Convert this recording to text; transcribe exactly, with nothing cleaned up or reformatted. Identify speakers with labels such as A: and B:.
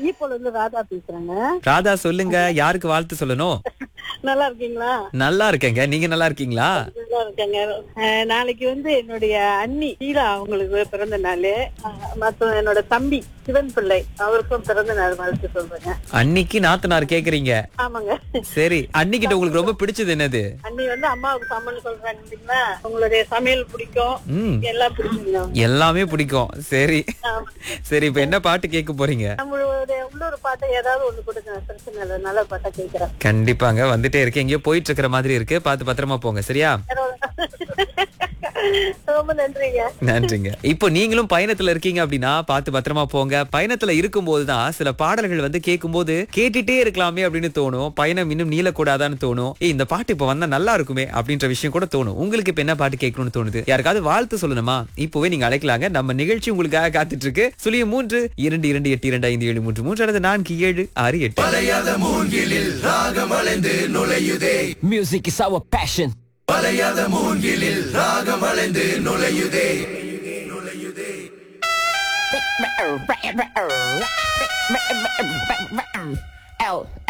A: ஈப்போல இருந்து ராதா பேசுறேங்க.
B: ராதா சொல்லுங்க, யாருக்கு வாழ்த்து சொல்லணும்?
A: நல்லா இருக்கீங்களா?
B: நல்லா இருக்கேங்க, நீங்க நல்லா இருக்கீங்களா?
A: நல்லா இருக்கேங்க. அஹ், நாளைக்கு வந்து என்னுடைய அண்ணி ஷீலா அவங்களுக்கு பிறந்த நாள். மற்றும் என்னோட தம்பி சிவன் பிள்ளை அவருக்கும் பிறந்த நாள் வாழ்த்து சொல்றேங்க.
B: அன்னிக்கு நாத்தனார் கேக்குறீங்க?
A: ஆமாங்க.
B: சரி, அன்னிக்கிட்ட உங்களுக்கு ரொம்ப பிடிச்சது என்னது?
A: அண்ணி வந்து அம்மாவுக்கு சமையல் சொல்றாங்க இல்லைங்களா, உங்களுடைய சமையல் பிடிக்கும்,
B: ம்
A: எல்லாம் பிடிக்குங்க.
B: எல்லாமே பிடிக்கும். சரி
A: ஆமா.
B: சரி, இப்ப என்ன பாட்டு கேட்க போறீங்க?
A: நம்மளுடைய உள்ளூர் பாட்டை ஏதாவது ஒண்ணு கொடுங்க, பிரச்சனை இல்லை, நல்ல பாட்டை கேட்கிறேன்.
B: கண்டிப்பாங்க, வந்துட்டே இருக்கு. எங்கேயோ போயிட்டு இருக்கிற மாதிரி இருக்கு, பார்த்து பத்திரமா போங்க. சரியா?
A: ரொம்ப நன்றிங்க.
B: நன்றிங்க. இப்போ நீங்களும் பயணத்துல இருக்கீங்க அப்படின்னா பார்த்து பத்திரமா போங்க. பயணத்துல இருக்கும் போதுதான் சில பாடல்கள் வந்து கேட்கும்போது கேட்டுட்டே இருக்கலாமே அப்படின்னு தோணும். பயணம் இன்னும் நீளக்கூடாதான்னு தோணும். ஏய், இந்த பாட்டு இப்ப வந்தா நல்லா இருக்குமே அப்படின்ற விஷயம் கூட தோணும். உங்களுக்கு இப்ப என்ன பாட்டு கேட்கணும்னு தோணுது? யாருக்காவது வாழ்த்து சொல்லணுமா? இப்பவே நீங்க அழைக்கலாங்க. நம்ம நிகழ்ச்சி உங்களுக்காக காத்துட்டு இருக்கு. சுழிய மூன்று இரண்டு இரண்டு எட்டு இரண்டு ஐந்து ஏழு மூன்று மூன்று அல்லது நான்கு ஏழு ஆறு எட்டு.
C: Music is our passion.
D: வளையாத மூங்கிலில் ராகம் அலைந்து நுழையுதே.
C: L